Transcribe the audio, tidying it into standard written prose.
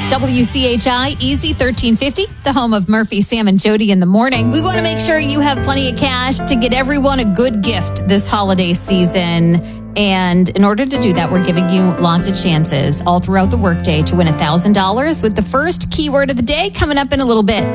WCHI Easy 1350, the home of Murphy, Sam, and Jody in the morning. We want to make sure you have plenty of cash to get everyone a good gift this holiday season. And in order to do that, we're giving you lots of chances all throughout the workday to win $1,000 with the first keyword of the day coming up in a little bit.